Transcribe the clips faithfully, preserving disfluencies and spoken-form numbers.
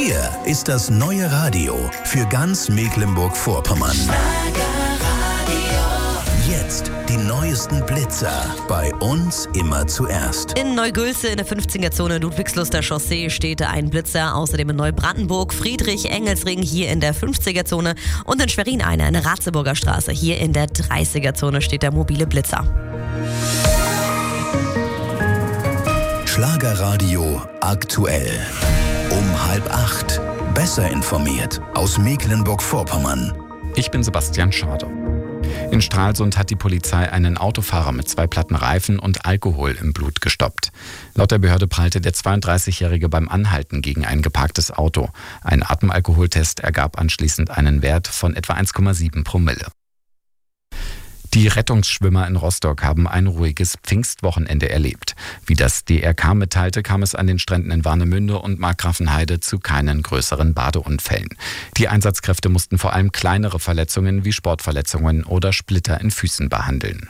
Hier ist das neue Radio für ganz Mecklenburg-Vorpommern. Jetzt die neuesten Blitzer. Bei uns immer zuerst. In Neugülze in der fünfziger-Zone Ludwigsluster Chaussee steht ein Blitzer. Außerdem in Neubrandenburg, Friedrich-Engelsring hier in der fünfziger-Zone. Und in Schwerin einer in der Ratzeburger Straße. Hier in der dreißiger-Zone steht der mobile Blitzer. Schlagerradio aktuell. Um halb acht. Besser informiert aus Mecklenburg-Vorpommern. Ich bin Sebastian Schade. In Stralsund hat die Polizei einen Autofahrer mit zwei platten Reifen und Alkohol im Blut gestoppt. Laut der Behörde prallte der zweiunddreißigjährige beim Anhalten gegen ein geparktes Auto. Ein Atemalkoholtest ergab anschließend einen Wert von etwa eins Komma sieben Promille. Die Rettungsschwimmer in Rostock haben ein ruhiges Pfingstwochenende erlebt. Wie das D R K mitteilte, kam es an den Stränden in Warnemünde und Markgrafenheide zu keinen größeren Badeunfällen. Die Einsatzkräfte mussten vor allem kleinere Verletzungen wie Sportverletzungen oder Splitter in Füßen behandeln.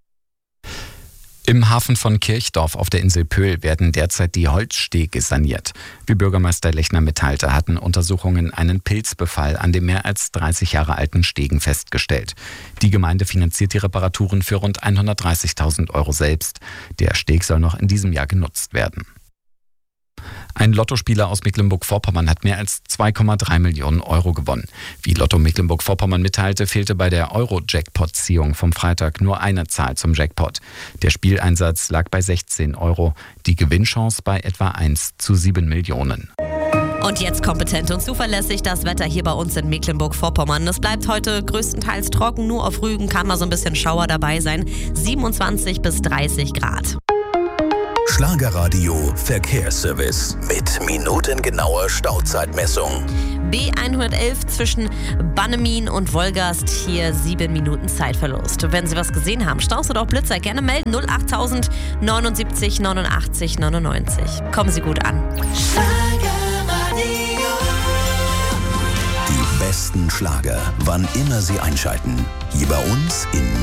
Im Hafen von Kirchdorf auf der Insel Pöhl werden derzeit die Holzstege saniert. Wie Bürgermeister Lechner mitteilte, hatten Untersuchungen einen Pilzbefall an den mehr als dreißig Jahre alten Stegen festgestellt. Die Gemeinde finanziert die Reparaturen für rund hundertdreißigtausend Euro selbst. Der Steg soll noch in diesem Jahr genutzt werden. Ein Lottospieler aus Mecklenburg-Vorpommern hat mehr als zwei Komma drei Millionen Euro gewonnen. Wie Lotto Mecklenburg-Vorpommern mitteilte, fehlte bei der Euro-Jackpot-Ziehung vom Freitag nur eine Zahl zum Jackpot. Der Spieleinsatz lag bei sechzehn Euro, die Gewinnchance bei etwa eins zu sieben Millionen. Und jetzt kompetent und zuverlässig das Wetter hier bei uns in Mecklenburg-Vorpommern. Es bleibt heute größtenteils trocken, nur auf Rügen kann mal so ein bisschen Schauer dabei sein. siebenundzwanzig bis dreißig Grad. Schlagerradio Verkehrsservice mit minutengenauer Stauzeitmessung. B hundertelf zwischen Bannemin und Wolgast, hier sieben Minuten Zeitverlust. Wenn Sie was gesehen haben, Staus oder auch Blitzer, gerne melden. null achttausend neunundsiebzig neunundachtzig neunundneunzig. Kommen Sie gut an. Die besten Schlager, wann immer Sie einschalten. Hier bei uns in